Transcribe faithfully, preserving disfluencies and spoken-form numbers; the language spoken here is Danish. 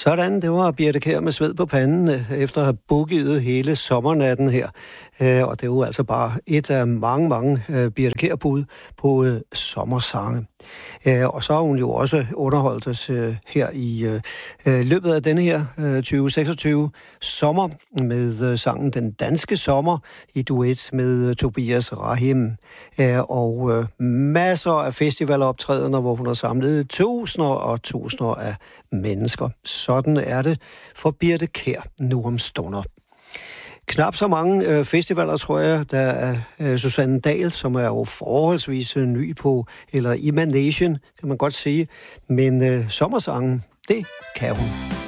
Sådan, det var Birthe Kjær med sved på panden, efter at have boogiet hele sommernatten her. Og det er jo altså bare et af mange, mange Birthe Kjær-bud på sommersange. Og så har hun jo også underholdt os her i løbet af denne her tyve seksogtyve sommer med sangen Den Danske Sommer i duet med Tobias Rahim. Og masser af festivaloptrædener, hvor hun har samlet tusinder og tusinder af mennesker. Sådan er det for Birthe Kjær nu om stunder. Knap så mange øh, festivaler, tror jeg, der er øh, Susanne Dahl, som er jo forholdsvis øh, ny på, eller i Manation, kan man godt sige. Men øh, sommersangen, det kan hun.